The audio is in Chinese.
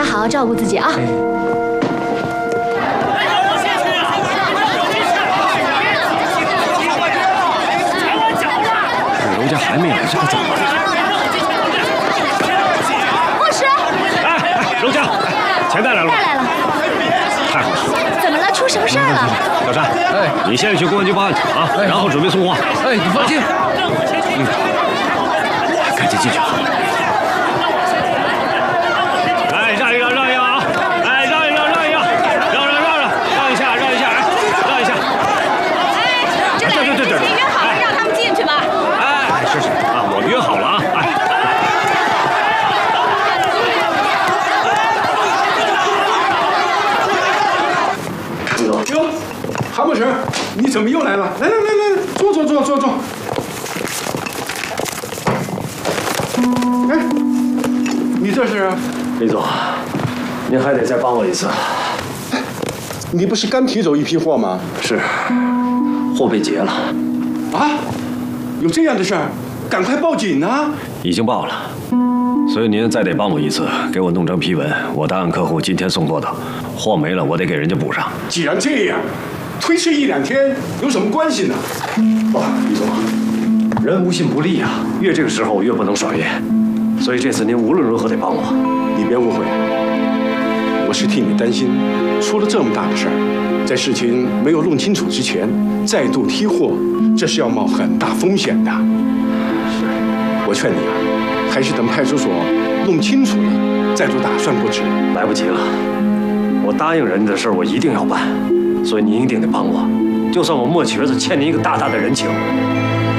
好好照顾自己啊。 楼家还没来，这可怎么办？ 牧师， 哎，楼家，钱带来了吗？ 带来了。 太好了。 怎么了？出什么事儿了？ 小山，你现在去公安局报案去啊，然后准备送货。 你放心。 赶紧进去。哎，让一让啊！哎，让一让一下，让一下，让一下。 哎，这俩人之前约好了让他们进去吧。 哎，是啊，我们约好了啊。 哟，韩牧师，你怎么又来了？来，坐。哎，你这是？ 李总，您还得再帮我一次。 你不是刚提走一批货吗？ 是，货被劫了。 啊？有这样的事儿？赶快报警啊！ 已经报了，所以您再得帮我一次，给我弄成批文。我答应客户今天送货的，货没了，我得给人家补上。 既然这样，推迟1、2天有什么关系呢？ 不，李总，人无信不立啊，越这个时候越不能耍越。所以这次您无论如何得帮我。 你别误会，我是替你担心，出了这么大的事儿，在事情没有弄清楚之前，再度批货，这是要冒很大风险的。是，我劝你啊，还是等派出所弄清楚了再做打算不迟。 来不及了，我答应人家的事儿我一定要办，所以您一定得帮我，就算我莫瘸子欠您一个大大的人情。